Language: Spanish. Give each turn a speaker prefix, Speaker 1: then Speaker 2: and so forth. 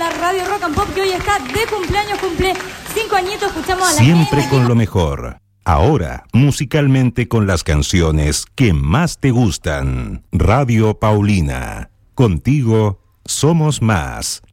Speaker 1: la radio Rock and Pop, que hoy está de cumpleaños, cumple 5 añitos, escuchamos a la
Speaker 2: Siempre
Speaker 1: gente.
Speaker 2: con lo mejor. Ahora, musicalmente con las canciones que más te gustan. Radio Paulina. Contigo somos más.